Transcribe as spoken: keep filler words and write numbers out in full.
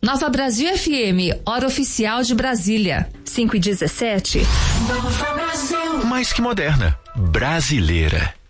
Nova Brasil F M, hora oficial de Brasília. cinco e dezessete. Mais que moderna, brasileira.